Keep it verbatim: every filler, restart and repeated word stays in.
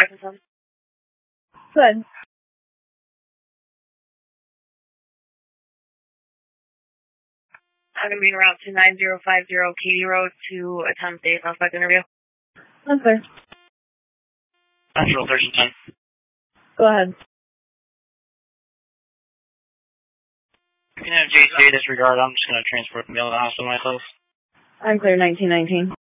Arkansas. Good. I'm going to be en route to nine zero five zero Katy Road to attempt a suspect interview. That's fair. Central thirteen ten. Go ahead. You can have J C disregard. I'm just going to transport the mail to the hospital myself. I'm clear nineteen nineteen.